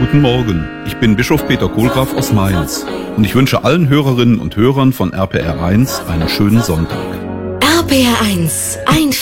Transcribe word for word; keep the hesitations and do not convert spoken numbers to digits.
guten Morgen. Ich bin Bischof Peter Kohlgraf aus Mainz und ich wünsche allen Hörerinnen und Hörern von R P R eins einen schönen Sonntag. R P R eins, ein